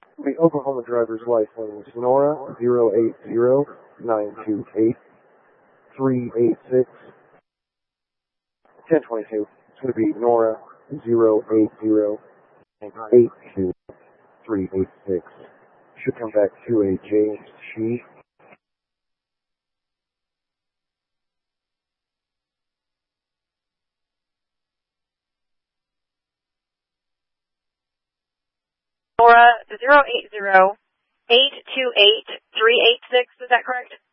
The Oklahoma driver's license, Nora 080-928-386-1022. It's going to be Nora 080-982-386. Should come back to a James She. Nora 080-828-386, is that correct?